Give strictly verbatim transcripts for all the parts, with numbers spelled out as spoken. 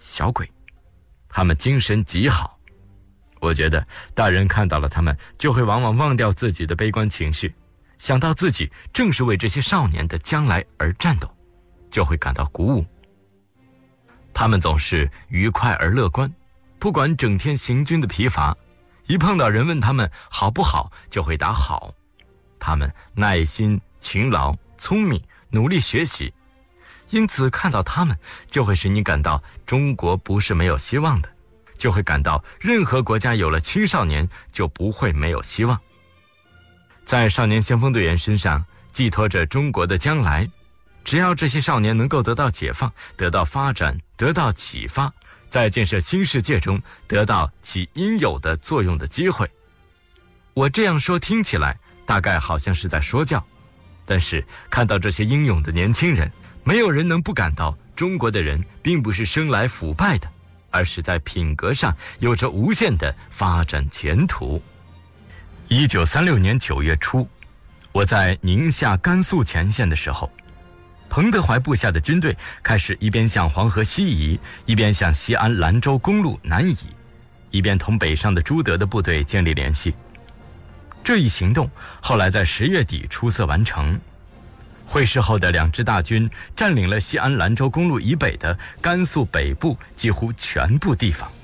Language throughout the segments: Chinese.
小鬼，他们精神极好。我觉得大人看到了他们，就会往往忘掉自己的悲观情绪，想到自己正是为这些少年的将来而战斗，就会感到鼓舞。他们总是愉快而乐观，不管整天行军的疲乏，一碰到人问他们好不好，就会答好。他们耐心、勤劳、聪明，努力学习，因此看到他们，就会使你感到中国不是没有希望的，就会感到任何国家有了青少年就不会没有希望。在少年先锋队员身上寄托着中国的将来，只要这些少年能够得到解放，得到发展，得到启发，在建设新世界中得到其应有的作用的机会。我这样说听起来大概好像是在说教，但是看到这些英勇的年轻人，没有人能不感到中国的人并不是生来腐败的，而是在品格上有着无限的发展前途。一九三六年九月初，我在宁夏甘肃前线的时候，彭德怀部下的军队开始一边向黄河西移，一边向西安兰州公路南移，一边同北上的朱德的部队建立联系。这一行动后来在十月底出色完成。会师后的两支大军占领了西安兰州公路以北的甘肃北部几乎全部地方。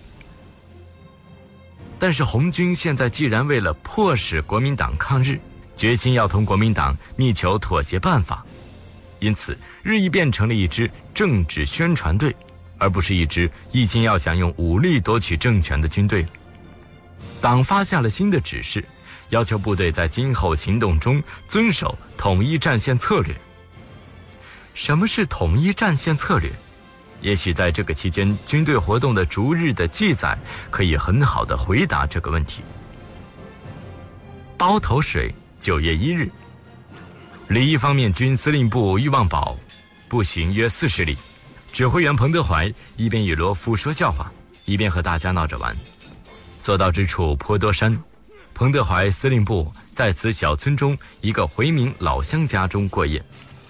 但是红军现在既然为了迫使国民党抗日，决心要同国民党密求妥协办法，因此日益变成了一支政治宣传队，而不是一支一心要想用武力夺取政权的军队。党发下了新的指示，要求部队在今后行动中遵守统一战线策略。什么是统一战线策略？也许在这个期间军队活动的逐日的记载可以很好地回答这个问题。包头水，九月一日，李一方面军司令部欲望堡步行约四十里，指挥员彭德怀一边与罗夫说笑话，一边和大家闹着玩。所到之处颇多山，彭德怀司令部在此小村中一个回民老乡家中过夜。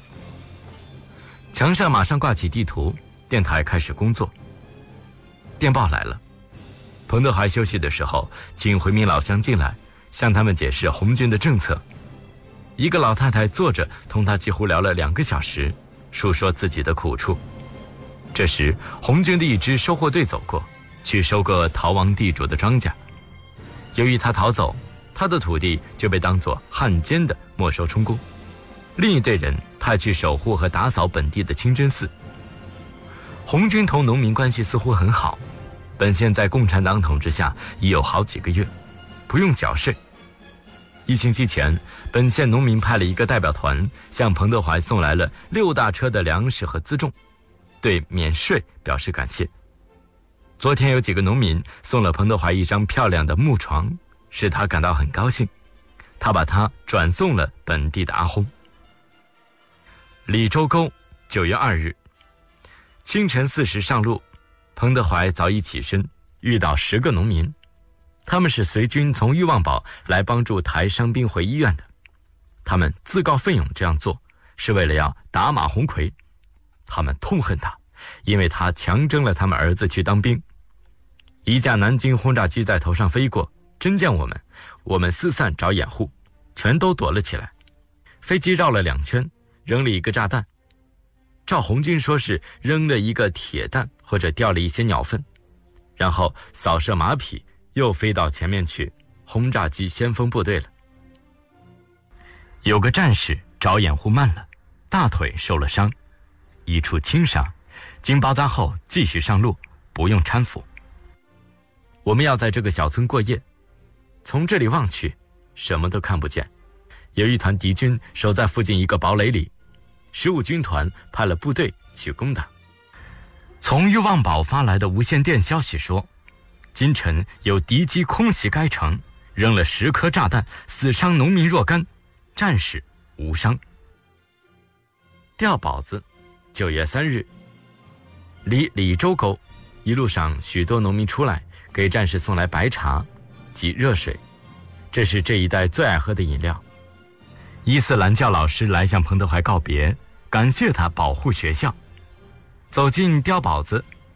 墙上马上挂起地图，电台开始工作。电报来了，彭德怀休息的时候，请回民老乡进来，向他们解释红军的政策。一个老太太坐着同他几乎聊了两个小时，述说自己的苦处。这时红军的一支收获队走过，去收割逃亡地主的庄稼。由于他逃走，他的土地就被当作汉奸的没收充公。另一队人派去守护和打扫本地的清真寺。红军同农民关系似乎很好，本县在共产党统治下已有好几个月不用缴税。一星期前，本县农民派了一个代表团向彭德怀送来了六大车的粮食和辎重，对免税表示感谢。昨天有几个农民送了彭德怀一张漂亮的木床，使他感到很高兴，他把它转送了本地的阿訇。李周沟，九月二日，清晨四时上路，彭德怀早已起身，遇到十个农民，他们是随军从欲望堡来帮助抬伤兵回医院的。他们自告奋勇这样做，是为了要打马鸿逵。他们痛恨他，因为他强征了他们儿子去当兵。一架南京轰炸机在头上飞过，真见我们，我们四散找掩护，全都躲了起来。飞机绕了两圈，扔了一个炸弹。赵红军说是扔了一个铁弹或者掉了一些鸟粪，然后扫射马匹，又飞到前面去轰炸机先锋部队了。有个战士找掩护慢了，大腿受了伤，一处轻伤，经包扎后继续上路，不用搀扶。我们要在这个小村过夜，从这里望去什么都看不见。有一团敌军守在附近一个堡垒里，十五军团派了部队去攻打。从欲望堡发来的无线电消息说，今晨有敌机空袭该城，扔了十颗炸弹，死伤农民若干，战士无伤。吊堡子，九月三日，离李周沟，一路上许多农民出来给战士送来白茶及热水，这是这一带最爱喝的饮料。伊斯兰教老师来向彭德怀告别，感谢他保护学校。走进碉堡子，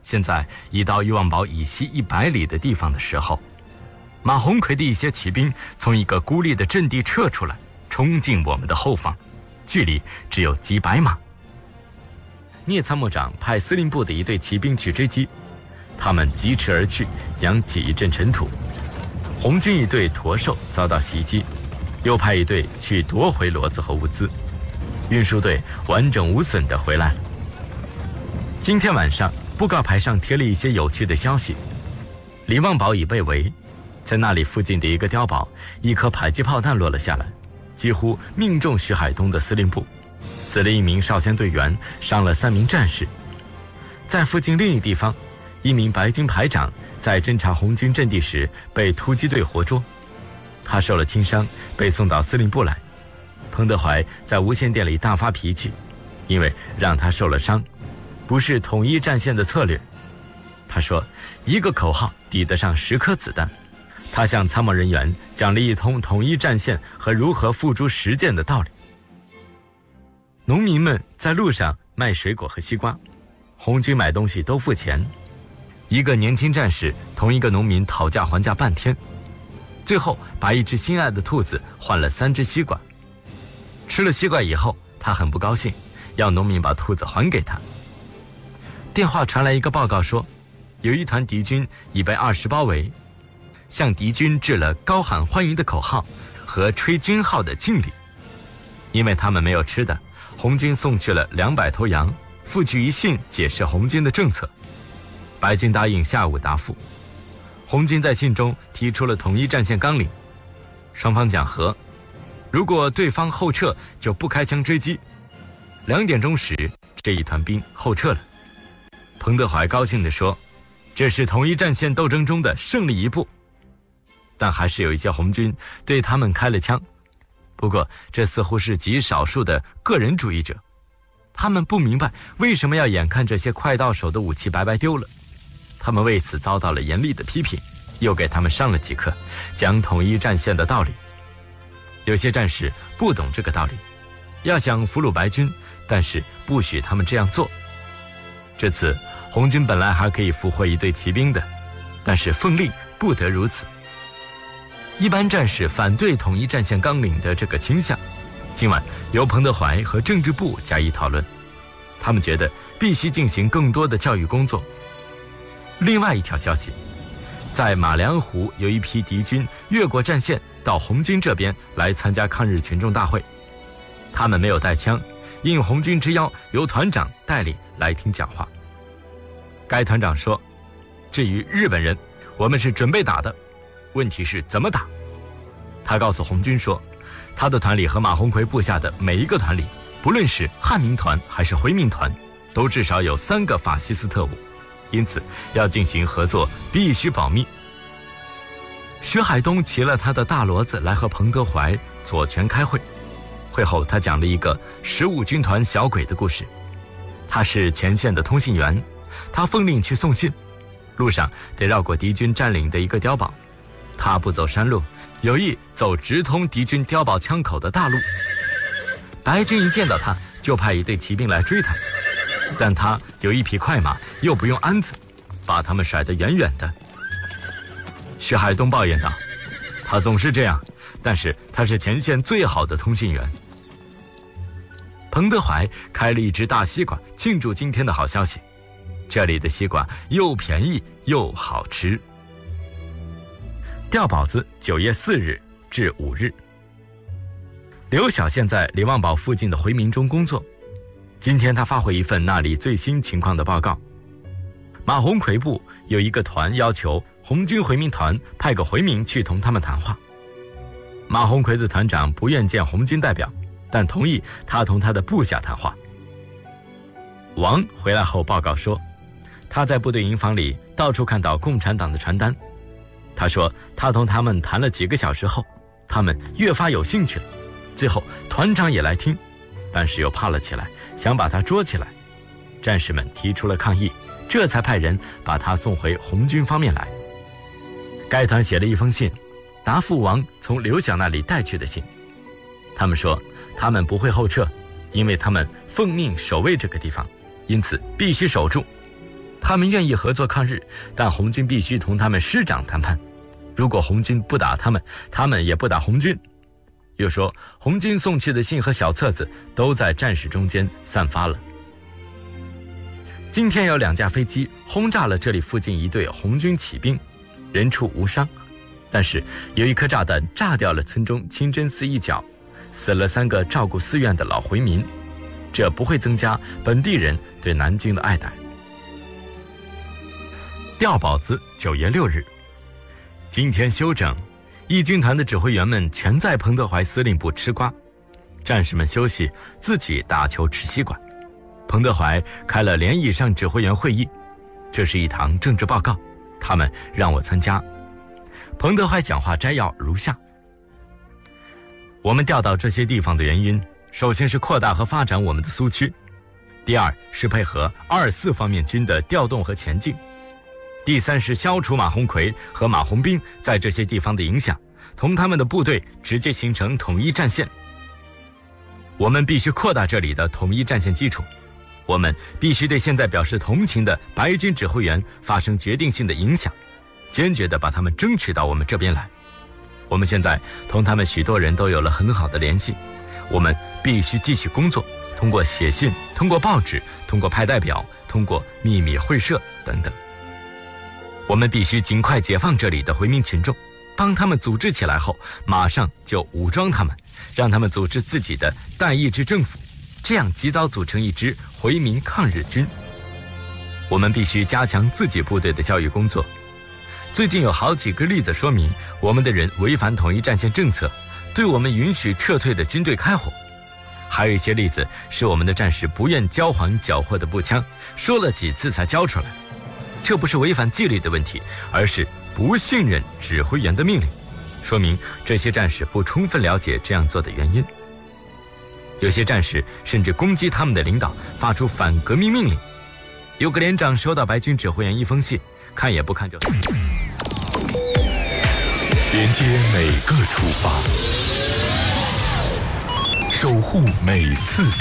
现在已到余望堡以西一百里的地方的时候，马鸿逵的一些骑兵从一个孤立的阵地撤出来，冲进我们的后方，距离只有几百码。聂参谋长派司令部的一队骑兵去追击，他们疾驰而去，扬起一阵尘土。红军一队驼兽遭到袭击，又派一队去夺回骡子和物资，运输队完整无损地回来了。今天晚上布告牌上贴了一些有趣的消息：李望堡已被围，在那里附近的一个碉堡，一颗迫击炮弹落了下来，几乎命中徐海东的司令部，死了一名少先队员，伤了三名战士。在附近另一地方，一名白军排长在侦察红军阵地时被突击队活捉，他受了轻伤，被送到司令部来。彭德怀在无线电里大发脾气，因为让他受了伤不是统一战线的策略。他说，一个口号抵得上十颗子弹。他向参谋人员讲了一通统一战线和如何付诸实践的道理。农民们在路上卖水果和西瓜，红军买东西都付钱。一个年轻战士同一个农民讨价还价半天，最后把一只心爱的兔子换了三只西瓜。吃了西瓜以后，他很不高兴，要农民把兔子还给他。电话传来一个报告说，有一团敌军已被二十包围，向敌军致了高喊欢迎的口号和吹军号的敬礼。因为他们没有吃的，红军送去了两百头羊，附去一信解释红军的政策。白军答应下午答复。红军在信中提出了统一战线纲领，双方讲和，如果对方后撤就不开枪追击。两点钟时，这一团兵后撤了。彭德怀高兴地说，这是统一战线斗争中的胜利一步。但还是有一些红军对他们开了枪，不过这似乎是极少数的个人主义者，他们不明白为什么要眼看这些快到手的武器白白丢了。他们为此遭到了严厉的批评，又给他们上了几课，讲统一战线的道理。有些战士不懂这个道理，要想俘虏白军，但是不许他们这样做。这次红军本来还可以俘获一队骑兵的，但是奉令不得如此。一般战士反对统一战线纲领的这个倾向，今晚由彭德怀和政治部加以讨论。他们觉得必须进行更多的教育工作。另外一条消息，在马良湖有一批敌军越过战线到红军这边来参加抗日群众大会，他们没有带枪，应红军之邀，由团长带领来听讲话。该团长说，至于日本人，我们是准备打的，问题是怎么打。他告诉红军说，他的团里和马鸿逵部下的每一个团里，不论是汉民团还是回民团，都至少有三个法西斯特务，因此要进行合作必须保密。徐海东骑了他的大骡子来和彭德怀左权开会，会后他讲了一个十五军团小鬼的故事。他是前线的通信员，他奉令去送信，路上得绕过敌军占领的一个碉堡，他不走山路，有意走直通敌军碉堡枪口的大路。白军一见到他就派一队骑兵来追他，但他有一匹快马，又不用鞍子，把他们甩得远远的。徐海东抱怨道，他总是这样，但是他是前线最好的通信员。彭德怀开了一只大西瓜庆祝今天的好消息，这里的西瓜又便宜又好吃。碉堡子九月四日至五日。刘晓现在李望堡附近的回民中工作，今天他发回一份那里最新情况的报告。马鸿逵部有一个团要求红军回民团派个回民去同他们谈话。马鸿逵的团长不愿见红军代表，但同意他同他的部下谈话。王回来后报告说，他在部队营房里到处看到共产党的传单。他说他同他们谈了几个小时后，他们越发有兴趣了，最后团长也来听，但是又怕了起来，想把他捉起来。战士们提出了抗议，这才派人把他送回红军方面来。该团写了一封信，答复王从刘晓那里带去的信。他们说他们不会后撤，因为他们奉命守卫这个地方，因此必须守住。 他们愿意合作抗日，但红军必须同他们师长谈判。如果红军不打他们，他们也不打红军。又说红军送去的信和小册子都在战士中间散发了。今天有两架飞机轰炸了这里附近一队红军骑兵，人畜无伤，但是有一颗炸弹炸掉了村中清真寺一角，死了三个照顾寺院的老回民，这不会增加本地人对南京的爱戴。吊宝子九月六日，今天休整，义军团的指挥员们全在彭德怀司令部吃瓜，战士们休息，自己打球吃西瓜。彭德怀开了连以上指挥员会议，这是一堂政治报告，他们让我参加。彭德怀讲话摘要如下：我们调到这些地方的原因，首先是扩大和发展我们的苏区，第二是配合二四方面军的调动和前进，第三是消除马鸿逵和马红兵在这些地方的影响，同他们的部队直接形成统一战线。我们必须扩大这里的统一战线基础，我们必须对现在表示同情的白军指挥员发生决定性的影响，坚决地把他们争取到我们这边来。我们现在同他们许多人都有了很好的联系，我们必须继续工作，通过写信，通过报纸，通过派代表，通过秘密会社等等。我们必须尽快解放这里的回民群众，帮他们组织起来后，马上就武装他们，让他们组织自己的代议制政府，这样及早组成一支回民抗日军。我们必须加强自己部队的教育工作。最近有好几个例子说明，我们的人违反统一战线政策，对我们允许撤退的军队开火。还有一些例子是我们的战士不愿交还缴获的步枪，说了几次才交出来。这不是违反纪律的问题，而是不信任指挥员的命令，说明这些战士不充分了解这样做的原因。有些战士甚至攻击他们的领导，发出反革命命令。有个连长收到白军指挥员一封信，看也不看就连接每个出发，守护每次